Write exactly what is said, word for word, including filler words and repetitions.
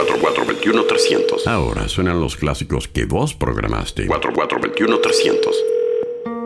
cuatro cuatro dos uno trescientos. Ahora suenan los clásicos que vos programaste. cuatro cuatro dos uno trescientos.